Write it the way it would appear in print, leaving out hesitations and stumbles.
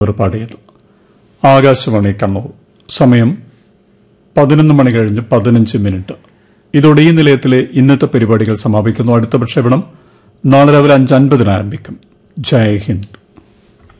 പാടിയത്. ആകാശവാണി കണ്ണൂർ. സമയം 11 മണി കഴിഞ്ഞ് 15 മിനിറ്റ്. ഇതോടെ ഈ നിലയത്തിലെ ഇന്നത്തെ പരിപാടികൾ സമാപിക്കുന്നു. അടുത്ത പ്രക്ഷേപണം നാളെ രാവിലെ 5:50 ആരംഭിക്കും. ജയ് ഹിന്ദ്.